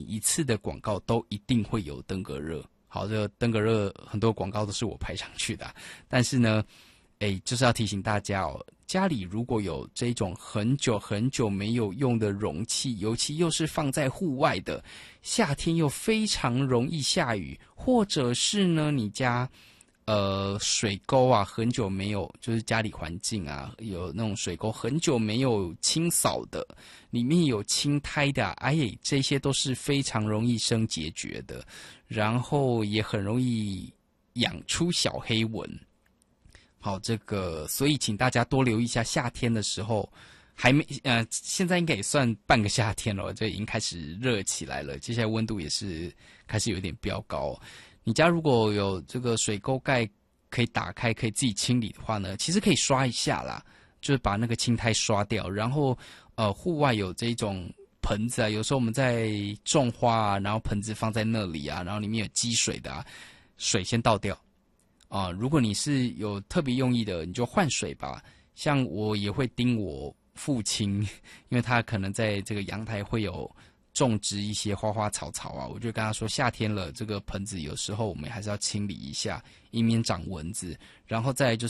一次的广告都一定会有登革热。好，这个登革热很多广告都是我拍上去的，但是呢，就是要提醒大家哦，家里如果有这种很久很久没有用的容器，尤其又是放在户外的，夏天又非常容易下雨，或者是呢你家水沟啊很久没有，就是家里环境啊有那种水沟很久没有清扫的，里面有青苔的这些都是非常容易生结节的，然后也很容易养出小黑蚊。好，这个所以请大家多留意一下，夏天的时候还没现在应该也算半个夏天了，这已经开始热起来了，接下来温度也是开始有点飙高。你家如果有这个水沟盖可以打开，可以自己清理的话呢，其实可以刷一下啦，就是把那个青苔刷掉。然后户外有这种盆子啊，有时候我们在种花啊，然后盆子放在那里啊，然后里面有积水的啊，水先倒掉啊。如果你是有特别用意的，你就换水吧。像我也会叮我父亲，因为他可能在这个阳台会有种植一些花花草草啊，我就跟他说，夏天了，这个盆子有时候我们还是要清理一下，以免长蚊子。然后再来就是，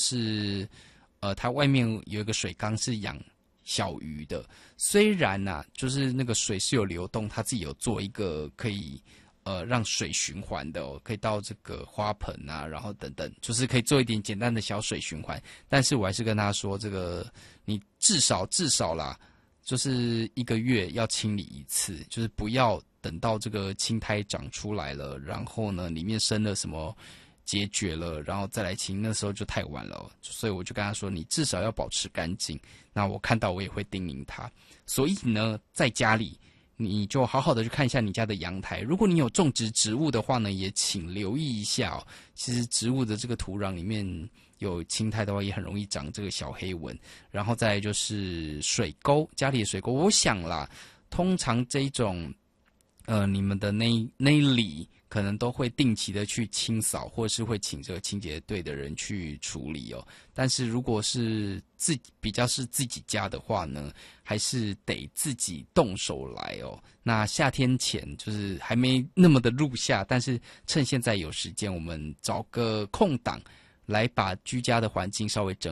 它外面有一个水缸是养小鱼的，虽然啊，就是那个水是有流动，它自己有做一个可以让水循环的可以到这个花盆啊，然后等等，就是可以做一点简单的小水循环。但是我还是跟他说，这个你至少啦。就是1个月要清理一次，就是不要等到这个青苔长出来了，然后呢里面生了什么结节了，然后再来清，那时候就太晚了。所以我就跟他说，你至少要保持干净。那我看到我也会叮咛他。所以呢，在家里你就好好的去看一下你家的阳台，如果你有种植植物的话呢，也请留意一下哦。其实植物的这个土壤里面有青苔的话，也很容易长这个小黑蚊。然后再来就是水沟，家里的水沟，我想啦，通常这种你们的那里可能都会定期的去清扫，或者是会请这个清洁队的人去处理哦。但是如果是比较是自己家的话呢，还是得自己动手来哦。那夏天前就是还没那么的入夏，但是趁现在有时间，我们找个空档来把居家的环境稍微整